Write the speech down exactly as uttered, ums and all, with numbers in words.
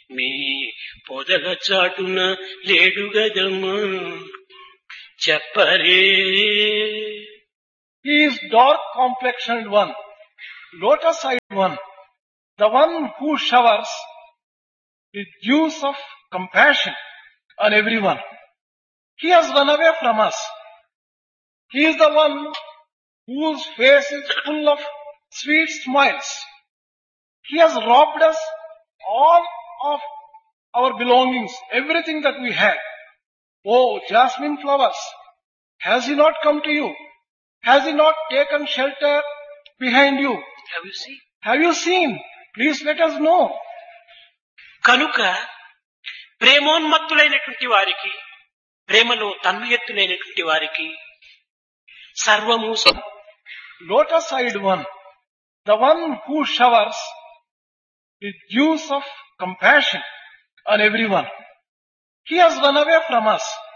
మీ పొదల చాటున లేడు గదమ్మా చెప్పరే. He is dark complexioned one, lotus eyed one, the one who showers the dews of compassion on everyone. He has run away from us. He is the one whose face is full of sweet smiles. He has robbed us all of our belongings, everything that we had. Oh, jasmine flowers, has he not come to you? Has he not taken shelter behind you? Have you seen? Have you seen? Please let us know. కనుక ప్రేమోన్మత్తులైనటువంటి వారికి, ప్రేమలో తన్మయత్తులైనటువంటి వారికి సర్వము సం- Lotus eyed one, the one who showers the dews of compassion on everyone. He has run away from us.